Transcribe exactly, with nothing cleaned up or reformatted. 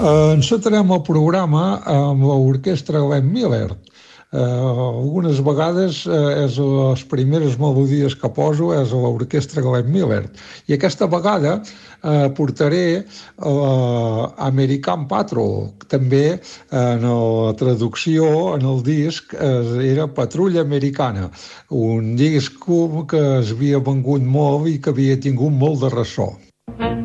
Uh, encetarem el programa amb l'orquestra Glenn Miller. Uh, algunes vegades uh, és les primeres melodies que poso és l'orquestra Glenn Miller, i aquesta vegada uh, portaré l'American Patrol. També uh, en la traducció en el disc uh, era Patrulla Americana, un disc que es havia vengut molt i que havia tingut molt de ressò.